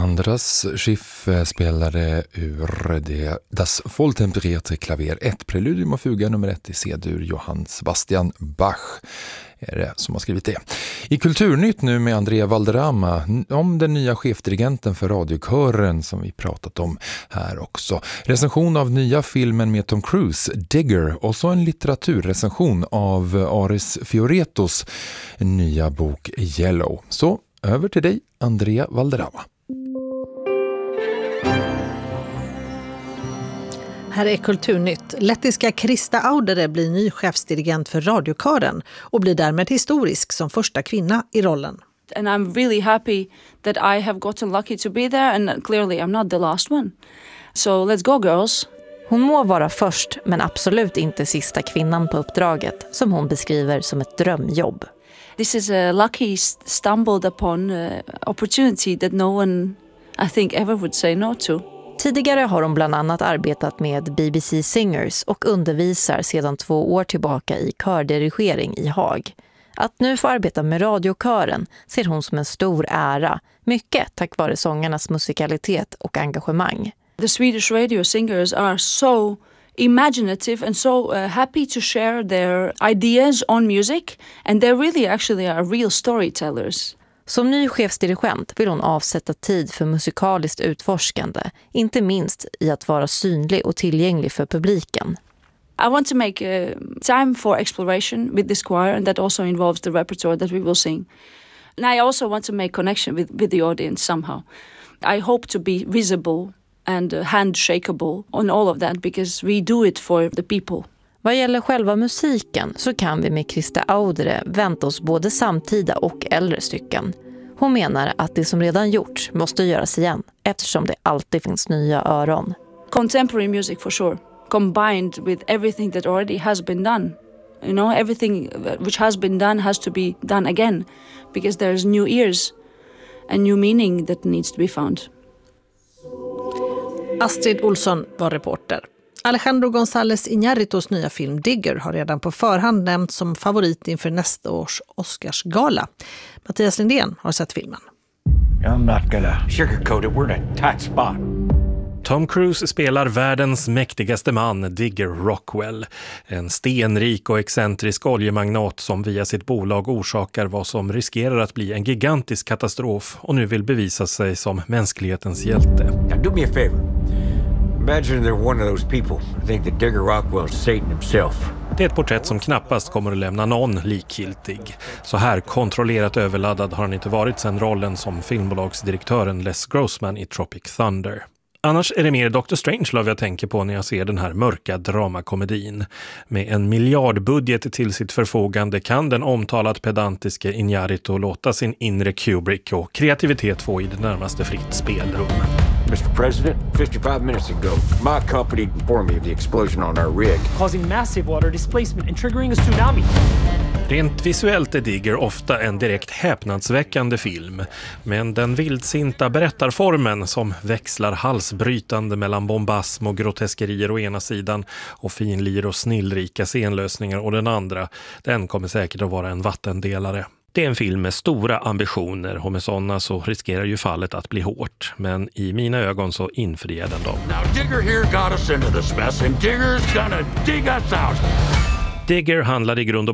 Andras Schiff spelade ur Das volltemperierte Klaver, ett preludium och fuga nummer 1 i C-dur. Johann Sebastian Bach är det som har skrivit det. I Kulturnytt nu med Andrea Valderrama om den nya chefdirigenten för radiokören som vi pratat om här också. Recension av nya filmen med Tom Cruise, Digger, och så en litteraturrecension av Aris Fioretos nya bok Yellow. Så över till dig, Andrea Valderrama. Här är Kulturnytt. Lettiska Krista Audere blir ny chefsdirigent för radiokören och blir därmed historisk som första kvinna i rollen. And I'm really happy that I have gotten lucky to be there, and clearly I'm not the last one. So let's go, girls. Hon må vara först, men absolut inte sista kvinnan på uppdraget, som hon beskriver som ett drömjobb. This is a lucky stumbled upon opportunity that no one, I think, ever would say no to. Tidigare har hon bland annat arbetat med BBC Singers och undervisar sedan 2 år tillbaka i kördirigering i Haag. Att nu få arbeta med radiokören ser hon som en stor ära, mycket tack vare sångarnas musikalitet och engagemang. The Swedish radio singers are so imaginative and so happy to share their ideas on music, and they really actually are real storytellers. Som ny chefsdirigent vill hon avsätta tid för musikaliskt utforskande, inte minst i att vara synlig och tillgänglig för publiken. I want to make time for exploration with this choir, and that also involves the repertoire that we will sing. And I also want to make connection with the audience somehow. I hope to be visible and handshakeable on all of that, because we do it for the people. Vad gäller själva musiken så kan vi med Krista Audere vänta oss både samtida och äldre stycken. Hon menar att det som redan gjorts måste göras igen, eftersom det alltid finns nya öron. Contemporary music for sure, combined with everything that already has been done. You know, everything which has been done has to be done again, because there's new ears and new meaning that needs to be found. Astrid Olsson var reporter. Alejandro González Iñárritus nya film Digger har redan på förhand nämnts som favorit inför nästa års Oscarsgala. Mattias Lindén har sett filmen. I'm not gonna sugarcoat it. We're in a tight spot. Tom Cruise spelar världens mäktigaste man, Digger Rockwell. En stenrik och excentrisk oljemagnat som via sitt bolag orsakar vad som riskerar att bli en gigantisk katastrof och nu vill bevisa sig som mänsklighetens hjälte. Now do me a favor. Imagine they're one of those people who think that Digger Rockwell is Satan himself. Det är ett porträtt som knappast kommer att lämna någon likgiltig. Så här kontrollerat överladdad har han inte varit sedan rollen som filmbolagsdirektören Les Grossman i Tropic Thunder. Annars är det mer Dr. Strangelove jag tänker på när jag ser den här mörka dramakomedin. Med en miljardbudget till sitt förfogande kan den omtalat pedantiske Iñárritu låta sin inre Kubrick och kreativitet få i det närmaste fritt spelrum. Mr. President, 55 minutes ago, my company informed me of the explosion on our rig, causing massive water displacement and triggering a tsunami. Rent visuellt är Digger ofta en direkt häpnadsväckande film, men den vildsinta berättarformen som växlar halsbrytande mellan bombasm och groteskerier å ena sidan och finlir och snillrika scenlösningar å den andra, den kommer säkert att vara en vattendelare. Det är en film med stora ambitioner och med sådana så riskerar ju fallet att bli hårt, men i mina ögon så infriar den dem. Now Digger here got us into this mess and Digger's gonna dig us out. Digger handlar i grund och